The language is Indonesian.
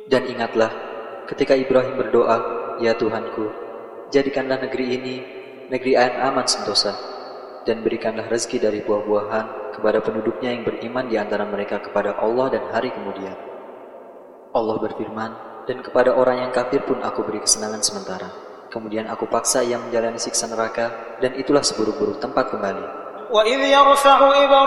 Dan ingatlah, ketika Ibrahim berdoa, "Ya Tuhanku, jadikanlah negeri ini negeri yang aman sentosa, dan berikanlah rezeki dari buah-buahan kepada penduduknya yang beriman di antara mereka kepada Allah dan hari kemudian." Allah berfirman, "Dan kepada orang yang kafir pun aku beri kesenangan sementara. Kemudian aku paksa ia menjalani siksa neraka, dan itulah seburuk-buruk tempat kembali." وَإِذْ يَرْفَعُ